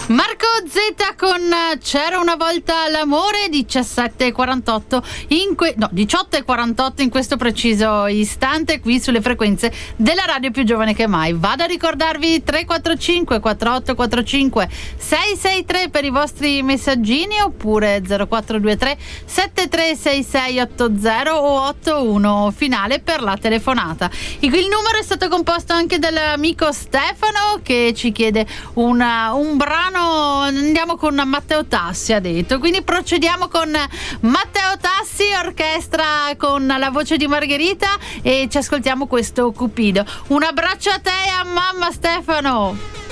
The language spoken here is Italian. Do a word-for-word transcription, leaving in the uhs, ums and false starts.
Marco Z con C'era una volta l'amore, diciassette e quarantotto in que- no, diciotto e quarantotto in questo preciso istante qui sulle frequenze della radio più giovane che mai. Vado a ricordarvi tre quattro cinque quattro otto quattro cinque sei sei tre per i vostri messaggini, oppure zero quattro due tre sette tre sei sei otto zero o otto uno finale per la telefonata. Il numero è stato composto anche dall'amico Stefano che ci chiede una, un brano. Andiamo con Matteo Tassi, ha detto, quindi procediamo con Matteo Tassi, orchestra con la voce di Margherita, e ci ascoltiamo questo Cupido. Un abbraccio a te e a mamma Stefano.